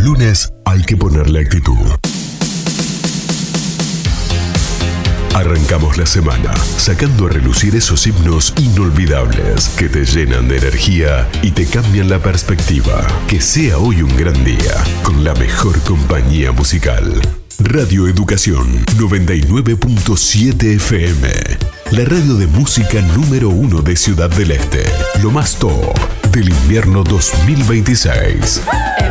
lunes hay que ponerle actitud. Arrancamos la semana sacando a relucir esos himnos inolvidables que te llenan de energía y te cambian la perspectiva. Que sea hoy un gran día con la mejor compañía musical. Radio Educación 99.7 FM. La radio de música número 1 de Ciudad del Este. Lo más top del invierno 2026.